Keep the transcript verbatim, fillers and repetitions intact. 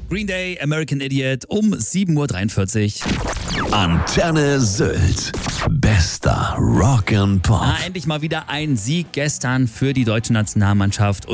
Green Day, American Idiot um sieben Uhr dreiundvierzig. Antenne Sylt. Bester Rock and Pop. Ah, endlich mal wieder ein Sieg gestern für die deutsche Nationalmannschaft.